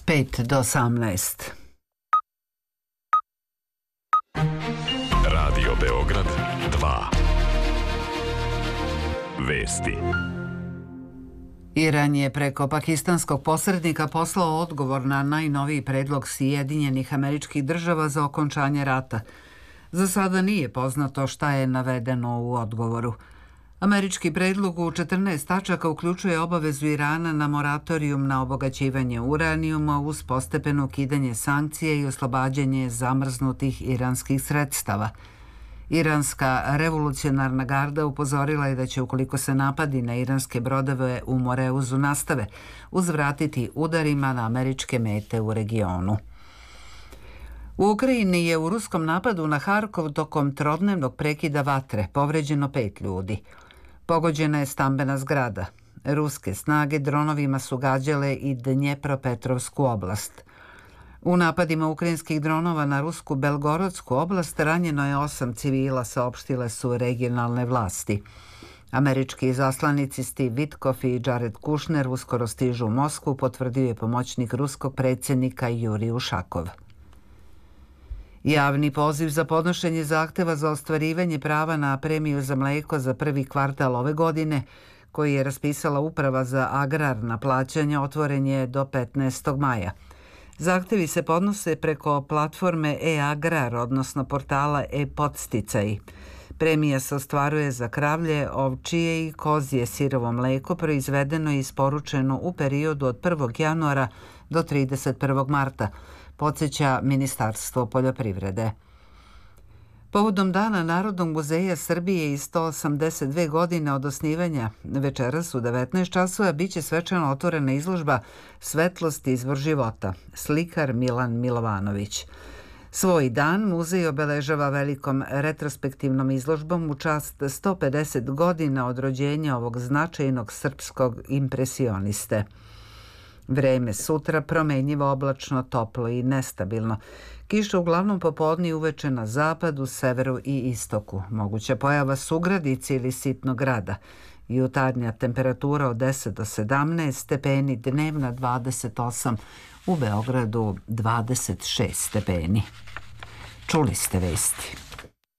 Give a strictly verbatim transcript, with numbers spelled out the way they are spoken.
pet do osamnaest. Radio Beograd dva. Vesti. Iran je preko pakistanskog posrednika poslao odgovor na najnoviji predlog Sjedinjenih Američkih Država za okončanje rata. Za sada nije poznato šta je navedeno u odgovoru. Američki predlog u četrnaest tačaka uključuje obavezu Irana na moratorijum na obogaćivanje uranijuma uz postepeno ukidanje sankcije i oslobađanje zamrznutih iranskih sredstava. Iranska revolucionarna garda upozorila je da će, ukoliko se napadi na iranske brodove u Moreuzu nastave, uzvratiti udarima na američke mete u regionu. U Ukrajini je u ruskom napadu na Harkov tokom trodnevnog prekida vatre povređeno pet ljudi. Pogođena je stambena zgrada. Ruske snage dronovima su gađale i Dnjepropetrovsku oblast. U napadima ukrajinskih dronova na rusku Belgorodsku oblast ranjeno je osam civila, saopštile su regionalne vlasti. Američki izaslanici Steve Witkoff i Jared Kushner uskoro stižu u Moskvu, potvrdio je pomoćnik ruskog predsjednika Jurij Ušakov. Javni poziv za podnošenje zahteva za ostvarivanje prava na premiju za mleko za prvi kvartal ove godine, koji je raspisala Uprava za agrarna plaćanja, otvoren je do petnaestog maja. Zahtevi se podnose preko platforme e-agrar, odnosno portala e-podsticaj. Premija se ostvaruje za kravlje, ovčije i kozje sirovo mleko proizvedeno i isporučeno u periodu od prvog januara do trideset prvog marta, podsjeća Ministarstvo poljoprivrede. Povodom Dana Narodnog muzeja Srbije i sto osamdeset dve godine od osnivanja, večeras u devetnaest časova biće svečano otvorena izložba Svetlost izvor života, slikar Milan Milovanović. Svoj dan muzej obeležava velikom retrospektivnom izložbom u čast sto pedeset godina od rođenja ovog značajnog srpskog impresioniste. Vreme sutra promenjivo, oblačno, toplo i nestabilno. Kiša uglavnom popodne i uveče na zapadu, severu i istoku. Moguća pojava sugradice ili sitnog grada. Jutarnja temperatura od deset do sedamnaest stepeni, dnevna dvadeset osam, u Beogradu dvadeset šest stepeni. Čuli ste vesti.